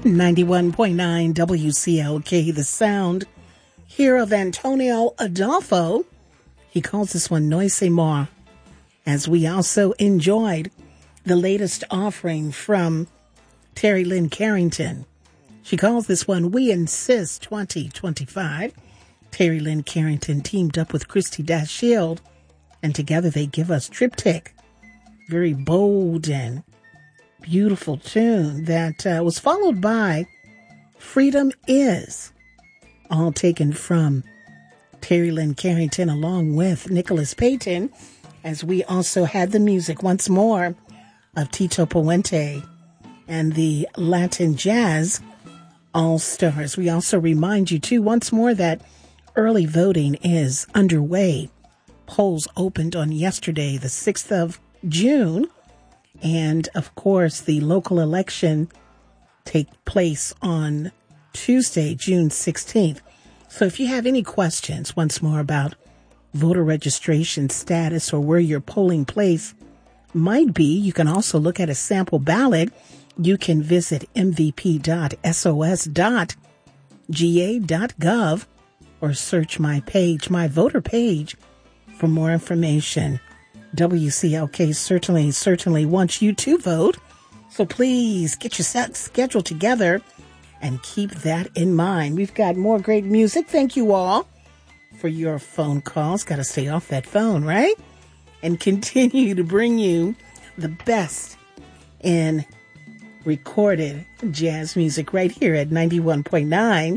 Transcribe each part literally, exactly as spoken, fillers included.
ninety-one point nine W C L K, the sound here of Antonio Adolfo. He calls this one Noise More, as we also enjoyed the latest offering from Terry Lynn Carrington. She calls this one We Insist twenty twenty-five. Terry Lynn Carrington teamed up with Christy Dashield, and together they give us Triptych. Very bold and beautiful tune that uh, was followed by Freedom Is, all taken from Terry Lynn Carrington along with Nicholas Payton, as we also had the music once more of Tito Puente and the Latin Jazz All-Stars. We also remind you too once more that early voting is underway. Polls opened on yesterday, the sixth of June. And, of course, the local election take place on Tuesday, June sixteenth. So if you have any questions, once more, about voter registration status or where your polling place might be, you can also look at a sample ballot. You can visit m v p dot s o s dot g a dot gov or search my page, my voter page, for more information. W C L K certainly, certainly wants you to vote. So please get your schedule together and keep that in mind. We've got more great music. Thank you all for your phone calls. Got to stay off that phone, right? And continue to bring you the best in recorded jazz music right here at ninety-one point nine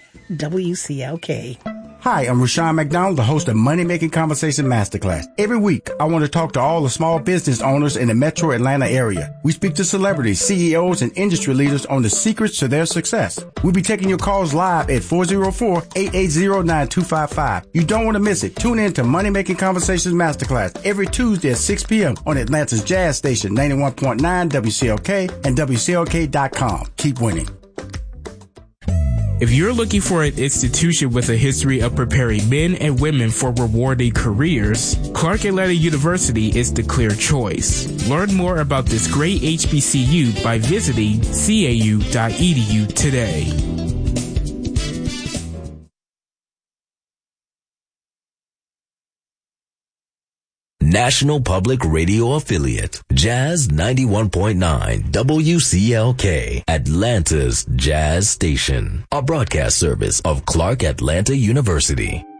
W C L K. Hi, I'm Rushion McDonald, the host of Money Making Conversation Masterclass. Every week, I want to talk to all the small business owners in the metro Atlanta area. We speak to celebrities, C E Os, and industry leaders on the secrets to their success. We'll be taking your calls live at four oh four, eight eight zero, nine two five five. You don't want to miss it. Tune in to Money Making Conversations Masterclass every Tuesday at six p.m. on Atlanta's Jazz Station, ninety-one point nine W C L K and W C L K dot com. Keep winning. If you're looking for an institution with a history of preparing men and women for rewarding careers, Clark Atlanta University is the clear choice. Learn more about this great H B C U by visiting c a u dot e d u today. National Public Radio affiliate, Jazz ninety-one point nine W C L K, Atlanta's Jazz Station, a broadcast service of Clark Atlanta University.